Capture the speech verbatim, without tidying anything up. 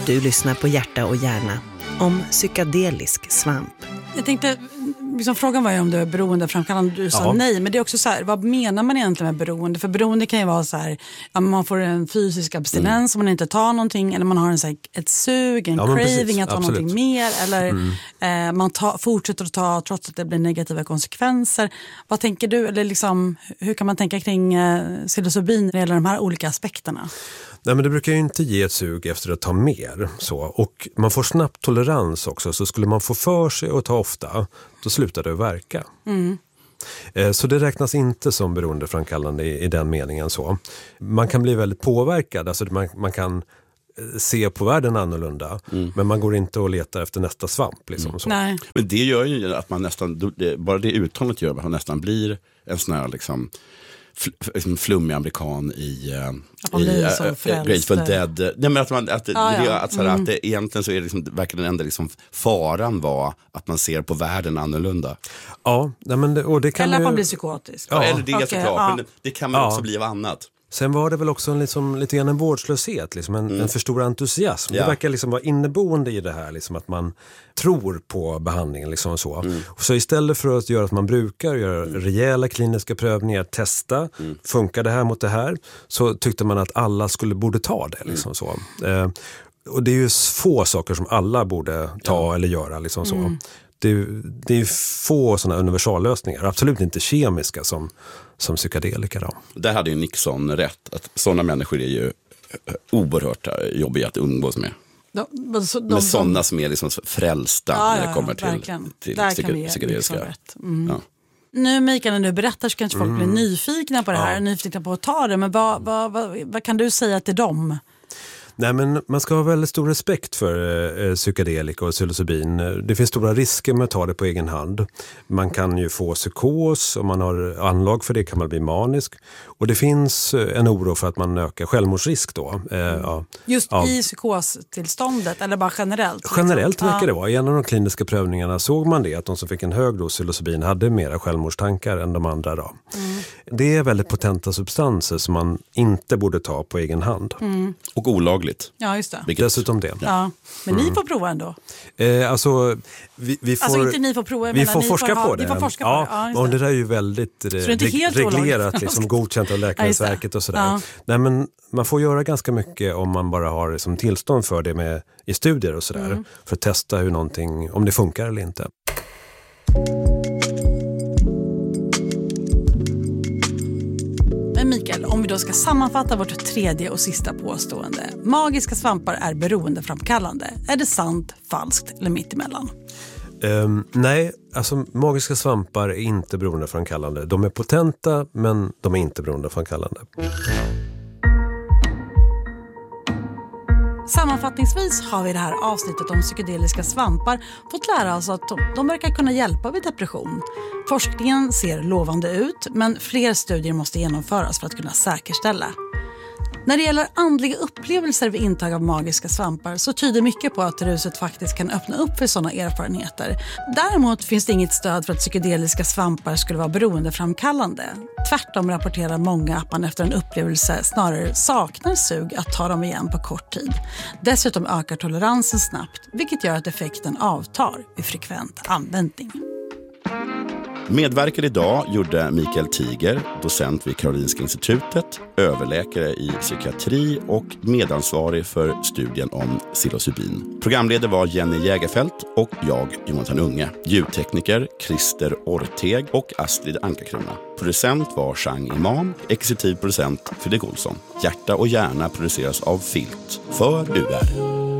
Du lyssnar på Hjärta och hjärna om psykedelisk svamp. Jag tänkte, liksom, frågan var ju om du är beroendeframkallande. Du sa ja. nej, men det är också så här, vad menar man egentligen med beroende? För beroende kan ju vara så här, ja, man får en fysisk abstinens mm. om man inte tar någonting, eller man har en, så här, ett sug, en ja, craving precis, att ta absolut. någonting mer, eller mm. eh, man ta, fortsätter att ta trots att det blir negativa konsekvenser. Vad tänker du, eller liksom, hur kan man tänka kring eh, psilocybin när det gäller de här olika aspekterna? Nej, men det brukar ju inte ge ett sug efter att ta mer. Så. Och man får snabbt tolerans också. Så skulle man få för sig att ta ofta, då slutar det att verka. Mm. Eh, så det räknas inte som beroendeframkallande i, i den meningen. Så. Man kan bli väldigt påverkad. Alltså man, man kan se på världen annorlunda. Mm. Men man går inte och letar efter nästa svamp. Liksom, mm. så. Nej. Men det gör ju att man nästan, bara det uttalet gör att man nästan blir en sån här liksom... Fl- flummig amerikan i, uh, i uh, Grateful Dead. Nej, men att man, att, ah, det, ja. att, så här, mm. att det, egentligen så är det liksom, verkligen den enda liksom, faran var att man ser på världen annorlunda. Ja, men det, och det kan eller att ju... man blir psykotisk. Ja, eller det är okay, såklart, ja. men det kan man ja. också bli av annat. Sen var det väl också en, liksom, lite grann en vårdslöshet, liksom, en, mm. en för stor entusiasm. Ja. Det verkar liksom vara inneboende i det här, liksom, att man tror på behandlingen. Liksom, så. Mm. Så istället för att göra att man brukar göra mm. rejäla kliniska prövningar, testa, mm. funkar det här mot det här, så tyckte man att alla skulle borde ta det. Liksom, mm. så. Eh, och det är ju få saker som alla borde ta ja. eller göra. Liksom, så. Mm. Det, det är få sådana universallösningar, absolut inte kemiska som, som psykedelika. Då. Där hade ju Nixon rätt, att sådana människor är ju oerhört jobbiga att umgås med. De, de, de, med sådana som är liksom frälsta ja, när det kommer till, till psyke, psykedeliska. Mm. Ja. Nu Mikael, när du berättar så kanske folk mm. blir nyfikna på det här, ja. nyfikna på att ta det, men vad, vad, vad, vad kan du säga till dem? Nej, men man ska ha väldigt stor respekt för eh, psykedelika och psilocybin. Det finns stora risker med att ta det på egen hand. Man kan ju få psykos, om man har anlag för det kan man bli manisk. Och det finns en oro för att man ökar självmordsrisk då. Eh, ja, Just ja. i psykostillståndet eller bara generellt? Generellt liksom. verkar ja. det vara. I en av de kliniska prövningarna såg man det, att de som fick en hög dos psilocybin hade mera självmordstankar än de andra. Då. Mm. Det är väldigt potenta substanser som man inte borde ta på egen hand. Mm. Och olagligt. Ja, just det. Vilket... Dessutom det. Ja. Men mm. ni får prova ändå. Eh, alltså, vi, vi får, alltså inte ni får prova. Vi får forska får ha, på det. Får forska ja, på det. Ja, och det där är ju väldigt reg- reglerat, liksom, godkänt av Läkemedelsverket och sådär. Ja. Nej, men man får göra ganska mycket om man bara har liksom, tillstånd för det med, i studier och sådär. Mm. För att testa hur någonting, om det funkar eller inte. Mikael, om vi då ska sammanfatta vårt tredje och sista påstående. Magiska svampar är beroendeframkallande. Är det sant, falskt eller mittemellan? Um, nej, alltså magiska svampar är inte beroendeframkallande. De är potenta, men de är inte beroendeframkallande. Sammanfattningsvis har vi i det här avsnittet om psykedeliska svampar fått lära oss att de, de verkar kunna hjälpa vid depression. Forskningen ser lovande ut, men fler studier måste genomföras för att kunna säkerställa. När det gäller andliga upplevelser vid intag av magiska svampar så tyder mycket på att ruset faktiskt kan öppna upp för sådana erfarenheter. Däremot finns det inget stöd för att psykedeliska svampar skulle vara beroendeframkallande. Tvärtom rapporterar många att man efter en upplevelse snarare saknar sug att ta dem igen på kort tid. Dessutom ökar toleransen snabbt, vilket gör att effekten avtar vid frekvent användning. Medverkade idag gjorde Mikael Tiger, docent vid Karolinska institutet, överläkare i psykiatri och medansvarig för studien om psilocybin. Programledare var Jenny Jägerfelt och jag, Jonathan Unge. Ljudtekniker Christer Orteg och Astrid Ankarkrona. Producent var Chang Imam, exekutiv producent Fredrik Olsson. Hjärta och hjärna produceras av Filt för U R.